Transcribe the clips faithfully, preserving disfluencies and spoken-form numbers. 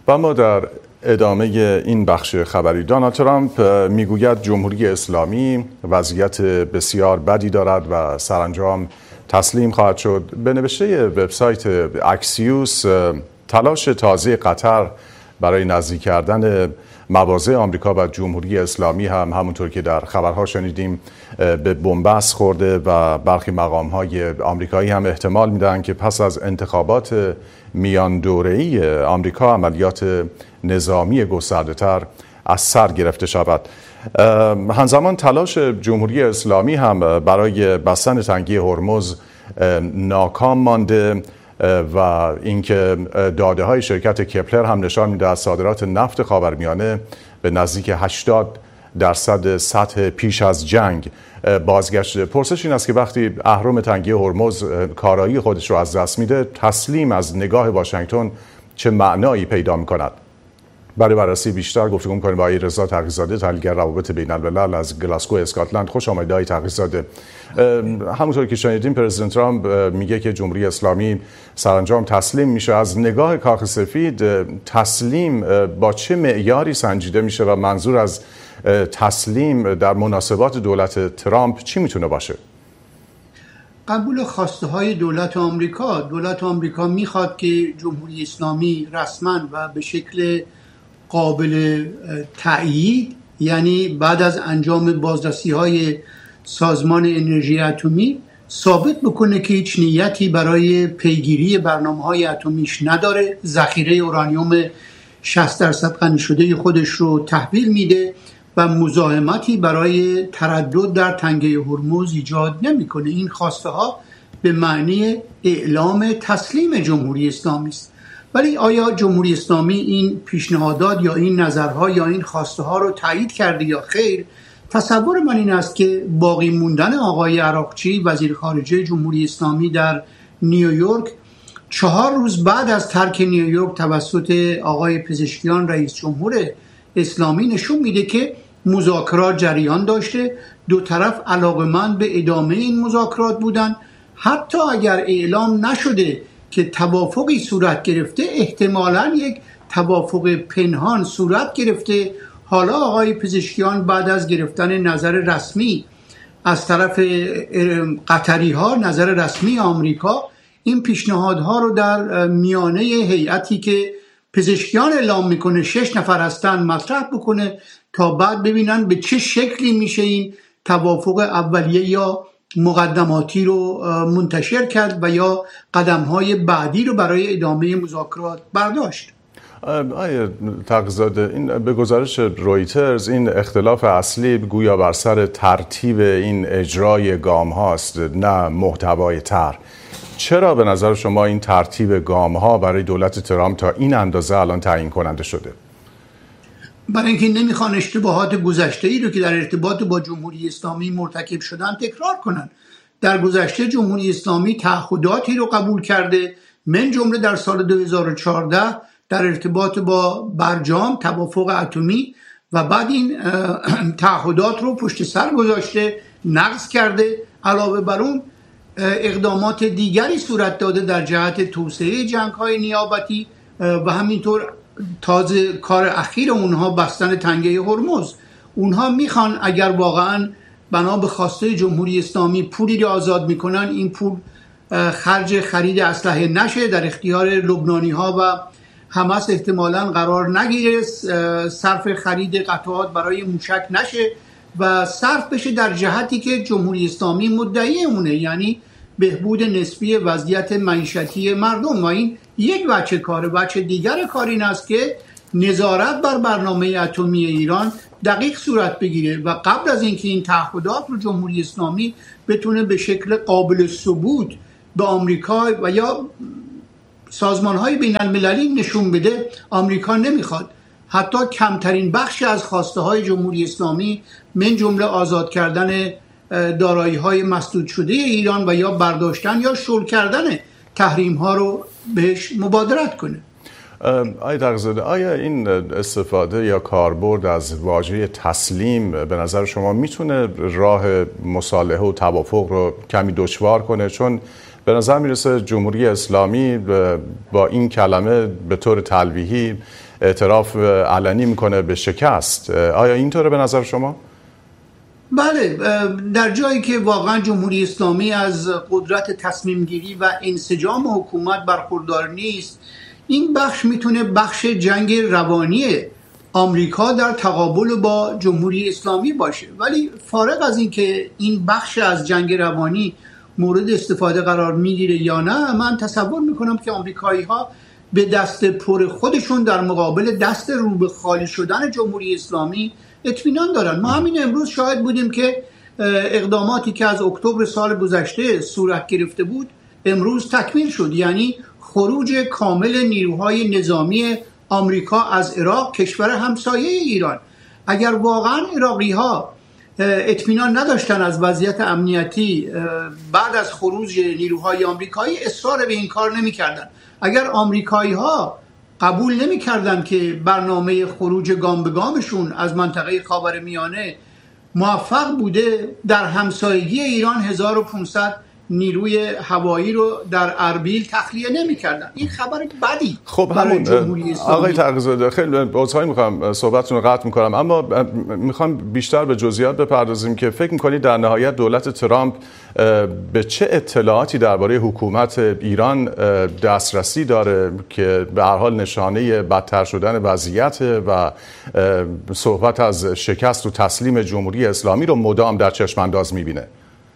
و ما در ادامه این بخش خبری، دونالد ترامپ میگوید جمهوری اسلامی وضعیت بسیار بدی دارد و سرانجام تسلیم خواهد شد. به نوشته وبسایت اکسیوس، تلاش تازه قطر برای نزدیک کردن مواضع آمریکا و جمهوری اسلامی هم همونطور که در خبرها شنیدیم به بنبست خورده و برخی مقام‌های آمریکایی هم احتمال میدن که پس از انتخابات میان دوره‌ای آمریکا عملیات نظامی گسترده‌تر از سر گرفته شود. همزمان تلاش جمهوری اسلامی هم برای بستن تنگی هرمز ناکام مانده و اینکه داده های شرکت کپلر هم نشان میده از صادرات نفت خاورمیانه به نزدیک هشتاد درصد سطح پیش از جنگ بازگشته. پرسش این است که وقتی اهرم تنگی هرمز کارایی خودش رو از دست میده، تسلیم از نگاه واشنگتن چه معنایی پیدا میکند؟ برای بررسی بیشتر گفتگو می‌کنیم با آقای رضا تقی‌زاده، تحلیلگر روابط بین‌الملل از گلاسگو اسکاتلند. خوش آمدید آقای تقی‌زاده. همونطور که شنیدیم پرزیدنت ترامپ میگه که جمهوری اسلامی سرانجام تسلیم میشه. از نگاه کاخ سفید تسلیم با چه معیاری سنجیده میشه و منظور از تسلیم در مناسبات دولت ترامپ چی میتونه باشه؟ قبول خواسته های دولت آمریکا. دولت آمریکا میخواد که جمهوری اسلامی رسما و به شکل قابل تأیید، یعنی بعد از انجام بازرسی های سازمان انرژی اتمی، ثابت بکنه که هیچ نیتی برای پیگیری برنامه های اتمیش نداره، ذخیره اورانیوم شصت درصد غنی شده خودش رو تحویل میده و مزاحمتی برای تردد در تنگه هرمز ایجاد نمیکنه. این خواسته ها به معنی اعلام تسلیم جمهوری اسلامی است. ولی آیا جمهوری اسلامی این پیشنهادات یا این نظرها یا این خواسته ها رو تایید کرده یا خیر؟ تصور من این است که باقی موندن آقای عراقچی وزیر خارجه جمهوری اسلامی در نیویورک چهار روز بعد از ترک نیویورک توسط آقای پزشکیان رئیس جمهور اسلامی نشون میده که مذاکرات جریان داشته، دو طرف علاقمند به ادامه این مذاکرات بودن. حتی اگر اعلام نشده که توافقی صورت گرفته، احتمالاً یک توافق پنهان صورت گرفته. حالا آقای پزشکیان بعد از گرفتن نظر رسمی از طرف قطری ها، نظر رسمی آمریکا، این پیشنهادها رو در میانه هیئتی که پزشکیان اعلام میکنه شش نفر هستن مطرح بکنه تا بعد ببینن به چه شکلی میشه این توافق اولیه یا مقدماتی رو منتشر کرد و یا قدم‌های بعدی رو برای ادامه مذاکرات برداشت. آیه تقی‌زاده، این به گزارش رویترز این اختلاف اصلی گویا بر سر ترتیب این اجرای گام هاست، نه محتوای طرح. چرا به نظر شما این ترتیب گام ها برای دولت ترامپ تا این اندازه الان تعیین کننده شده؟ برای اینکه نمیخوان اشتباهات گذشته‌ای رو که در ارتباط با جمهوری اسلامی مرتکب شدن تکرار کنن. در گذشته جمهوری اسلامی تعهداتی رو قبول کرده، من جمله در سال دو هزار و چهارده در ارتباط با برجام توافق اتمی، و بعد این تعهدات رو پشت سر گذاشته، نقض کرده. علاوه بر اون اقدامات دیگری صورت داده در جهت توسعه جنگ‌های نیابتی و همینطور تازه کار اخیر اونها بستن تنگه هرمز. اونها میخوان اگر واقعا بنا به خواسته جمهوری اسلامی پولی رو آزاد میکنن، این پول خرج خرید اسلحه نشه، در اختیار لبنانی ها و حماس احتمالاً قرار نگیره، صرف خرید قطعات برای موشک نشه و صرف بشه در جهتی که جمهوری اسلامی مدعی اونه، یعنی بهبود نسبی وضعیت معیشتی مردم. و این یک بچه کاره. بچه دیگر کار این است که نظارت بر برنامه اتمی ایران دقیق صورت بگیره و قبل از اینکه این تعهدات رو جمهوری اسلامی بتونه به شکل قابل ثبوت به آمریکا و یا سازمان‌های بین‌المللی نشون بده، آمریکا نمیخواد حتی کمترین بخشی از خواسته‌های جمهوری اسلامی من جمله آزاد کردن دارایی‌های مسدود شده ایران و یا برداشتن یا شل کردن تحریم‌ها رو بهش مبادرت کنه. آقای تقی‌زاده، آیا این استفاده یا کاربرد از واژه تسلیم به نظر شما میتونه راه مصالحه و توافق رو کمی دشوار کنه؟ چون به نظر میرسه جمهوری اسلامی با این کلمه به طور تلویحی اعتراف علنی میکنه به شکست. آیا اینطوره به نظر شما؟ بله، در جایی که واقعا جمهوری اسلامی از قدرت تصمیم گیری و انسجام حکومت برخوردار نیست، این بخش میتونه بخش جنگ روانی آمریکا در تقابل با جمهوری اسلامی باشه. ولی فارغ از این که این بخش از جنگ روانی مورد استفاده قرار میگیره یا نه، من تصور میکنم که آمریکایی ها به دست پر خودشون در مقابل دست رو به خالی شدن جمهوری اسلامی اطمینان دارن. ما همین امروز شاهد بودیم که اقداماتی که از اکتبر سال گذشته صورت گرفته بود امروز تکمیل شد، یعنی خروج کامل نیروهای نظامی آمریکا از عراق، کشور همسایه ایران. اگر واقعا عراقی ها اطمینان نداشتن از وضعیت امنیتی بعد از خروج نیروهای آمریکایی، اصرار به این کار نمی‌کردن. اگر آمریکایی ها قبول نمی‌کردن که برنامه خروج گام به گامشون از منطقه خاورمیانه موفق بوده، در همسایگی ایران هزار و پانصد نیروی هوایی رو در اربیل تخلیه نمی‌کردن. این خبر بدی خب برای جمهوری اسلامی. آقای تقی‌زاده، خیلی عذرخواهی می‌کنم صحبتتون رو قطع می‌کنم، اما می‌خوام بیشتر به جزئیات بپردازیم که فکر می‌کنید در نهایت دولت ترامپ به چه اطلاعاتی درباره حکومت ایران دسترسی داره که به هر حال نشانه بدتر شدن وضعیت و صحبت از شکست و تسلیم جمهوری اسلامی رو مدام در چشم انداز می‌بینه؟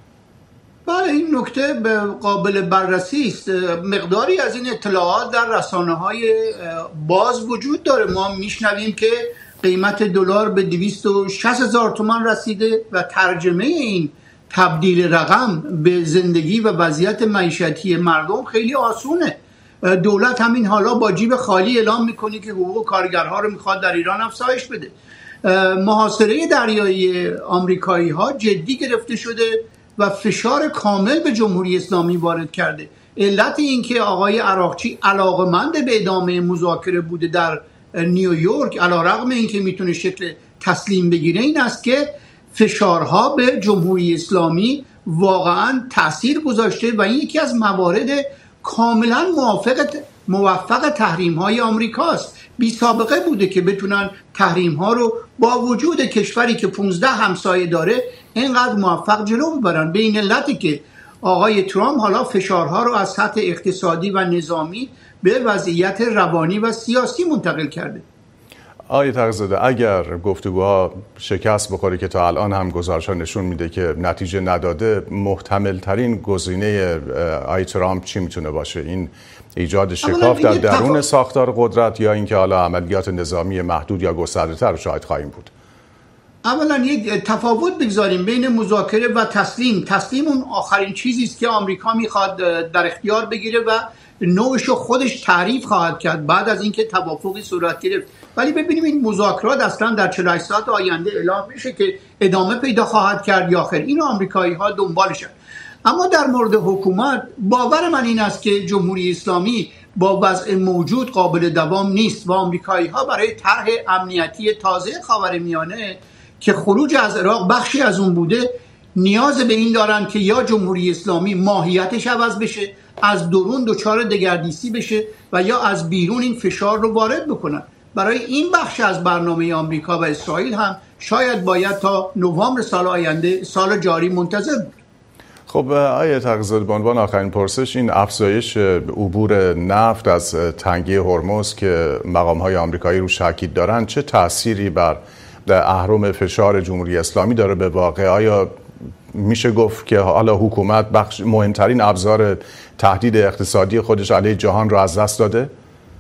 بله، این نکته قابل بررسی است. مقداری از این اطلاعات در رسانه‌های باز وجود داره. ما میشنویم که قیمت دلار به دویست و شصت هزار تومان رسیده و ترجمه این تبدیل رقم به زندگی و وضعیت معیشتی مردم خیلی آسونه. دولت همین حالا با جیب خالی اعلام میکنه که حقوق کارگرها رو میخواد در ایران افزایش بده. محاصره دریایی آمریکایی ها جدی گرفته شده و فشار کامل به جمهوری اسلامی وارد کرده. علت این که آقای عراقچی علاقمند به ادامه مذاکره بوده در نیویورک، علیرغم این که میتونه شکل تسلیم بگیره، این است که فشارها به جمهوری اسلامی واقعا تأثیر گذاشته و این یکی از موارد کاملا موافق موفق تحریم های آمریکاست. بی سابقه بوده که بتونن تحریم ها رو با وجود کشوری که پانزده همسایه داره اینقدر موفق جلو ببرن. به این علتی که آقای ترامپ حالا فشارها رو از سطح اقتصادی و نظامی به وضعیت روانی و سیاسی منتقل کرده. آقای تقی‌زاده، اگر گفتگوها شکست بخوره که تا الان هم گزارش‌ها نشون میده که نتیجه نداده، محتمل ترین گزینه آقای ترامپ چی میتونه باشه؟ این ایجاد شکاف در درون ساختار قدرت یا اینکه حالا عملیات نظامی محدود یا گسترده‌تر رو شاهد خواهیم بود؟ اولا یک تفاوت بگذاریم بین مذاکره و تسلیم. تسلیم اون آخرین چیزی است که آمریکا میخواد در اختیار بگیره و نوعش خودش تعریف خواهد کرد بعد از اینکه توافقی صورت گرفت. ولی ببینیم این مذاکرات اصلا در چهل و هشت ساعت آینده اعلام میشه که ادامه پیدا خواهد کرد یا خیر. اینو آمریکایی ها دنبالشن. اما در مورد حکومت باور من این است که جمهوری اسلامی با وضع موجود قابل دوام نیست و آمریکایی ها برای طرح امنیتی تازه خاورمیانه که خروج از عراق بخشی از اون بوده نیاز به این دارن که یا جمهوری اسلامی ماهیتش عوض بشه، از درون دچار دگردیسی بشه و یا از بیرون این فشار رو وارد بکنن. برای این بخش از برنامه آمریکا و اسرائیل هم شاید باید تا نوامبر سال آینده، سال جاری، منتظر بود. خب آیه تقی‌زاده، به عنوان آخرین پرسش، این افزایش عبور نفت از تنگه هرمز که مقام‌های آمریکایی رو شاکید دارن چه تأثیری بر اهرم فشار جمهوری اسلامی داره به واقع؟ آیا میشه گفت که حالا حکومت بخش مهمترین ابزار تهدید اقتصادی خودش علیه جهان رو از دست داده؟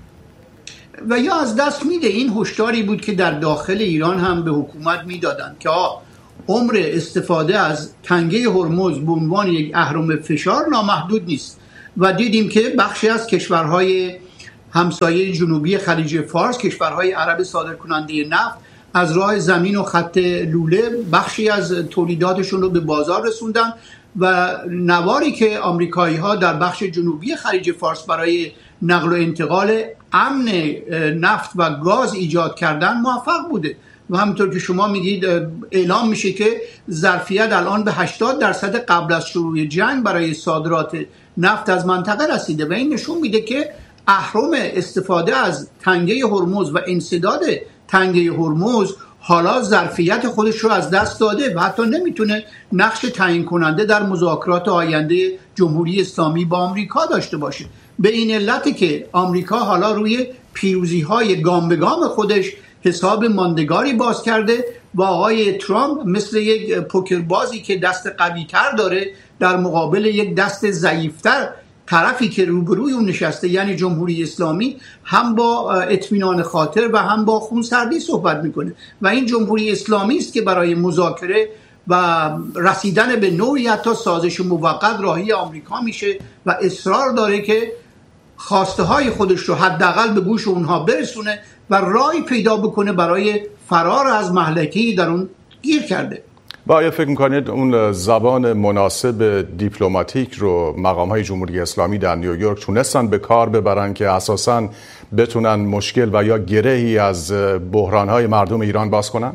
و یا از دست میده. این هشداری بود که در داخل ایران هم به حکومت میدادن که عمر استفاده از تنگه هرمز به عنوان یک اهرم فشار نامحدود نیست و دیدیم که بخشی از کشورهای همسایه جنوبی خلیج فارس، کشورهای عرب صادرکننده نفت، از راه زمین و خط لوله بخشی از تولیداتشون رو به بازار رسوندن و نواری که آمریکایی ها در بخش جنوبی خلیج فارس برای نقل و انتقال امن نفت و گاز ایجاد کردن موفق بوده. و همونطور که شما میگید اعلام میشه که ظرفیت الان به هشتاد درصد قبل از شروع جنگ برای صادرات نفت از منطقه رسیده و این نشون میده که اهرم استفاده از تنگه هرمز و انسداد تنگه هرمز حالا ظرفیت خودش رو از دست داده و حتی نمیتونه نقش تعیین کننده در مذاکرات آینده جمهوری اسلامی با آمریکا داشته باشه. به این علت که آمریکا حالا روی پیروزی های گام به گام خودش حساب ماندگاری باز کرده و آقای ترامپ مثل یک پوکربازی که دست قوی تر داره در مقابل یک دست ضعیفتر طرفی که روبروی اون نشسته یعنی جمهوری اسلامی هم با اطمینان خاطر و هم با خونسردی صحبت میکنه و این جمهوری اسلامی است که برای مذاکره و رسیدن به نوعی حتی سازش موقت راهی آمریکا میشه و اصرار داره که خواسته های خودش رو حداقل به گوش اونها برسونه و راهی پیدا بکنه برای فرار از مهلکی در اون گیر کرده. و آیا فکر میکنید اون زبان مناسب دیپلماتیک رو مقام های جمهوری اسلامی در نیویورک تونستن به کار ببرن که اساساً بتونن مشکل و یا گرهی از بحران های مردم ایران باز کنن؟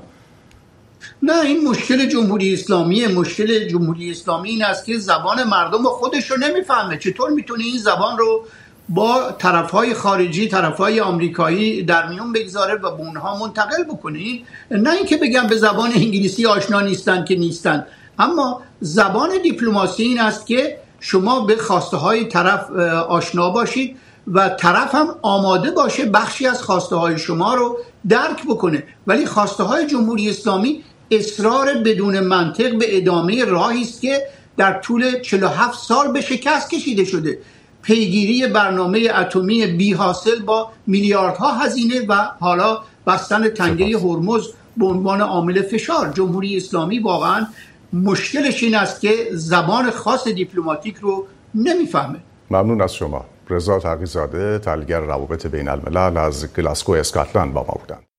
نه، این مشکل جمهوری اسلامی مشکل جمهوری اسلامی این است که زبان مردم خودش رو نمیفهمه. چطور میتونه این زبان رو با طرفهای خارجی، طرفهای آمریکایی در میون بگذاره و به اونها منتقل بکنه؟ نه اینکه بگم به زبان انگلیسی آشنا نیستن که نیستن، اما زبان دیپلماسی این است که شما به خواسته های طرف آشنا باشید و طرف هم آماده باشه بخشی از خواسته های شما رو درک بکنه. ولی خواسته های جمهوری اسلامی اصرار بدون منطق به ادامه راهی است که در طول چهل و هفت سال به شکست کشیده شده. پیگیری برنامه اتمی بی حاصل با میلیاردها هزینه و حالا بستن تنگه هرمز به عنوان عامل فشار. جمهوری اسلامی واقعا مشکلش این است که زبان خاص دیپلماتیک رو نمیفهمه. ممنون از شما. رضا تقی‌زاده، تحلیلگر روابط بین الملل از گلاسگو اسکاتلند با ما بودند.